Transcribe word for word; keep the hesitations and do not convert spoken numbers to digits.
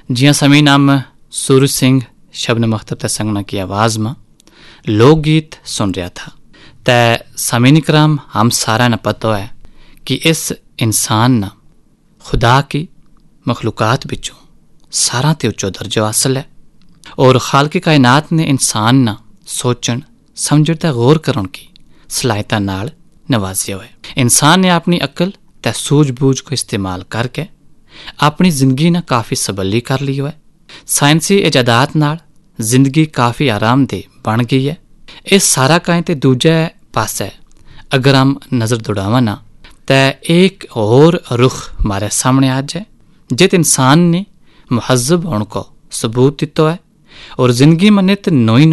जियां समी नाम सूरज सिंह शबनम अख्तर ते संगना की आवाज़ में लोकगीत सुन रहा था। तै समीन कराम हम सारा न पता है कि इस इंसान ना खुदा की मखलूक़ात बिचों सारा ते उच्चो दर्जो हासिल है और खालके कायनात ने इंसान ना सोचण समझण ते गौर करन की सलाहियत नाल नवाजिया है। इंसान ने अपनी अकल ते सूझबूझ को इस्तेमाल करके अपनी जिंदगी ना काफ़ी सबली कर ली है। साइंसी इजादात नाल जिंदगी काफ़ी आरामदेह बन गई है। इस सारा काएं ते दूजे पासे अगर हम नज़र दौड़ावा ना तो एक और रुख हमारे सामने आ जाए जित इंसान ने मुहज़्ज़ब होने को सबूत दिता है और जिंदगी में नित नई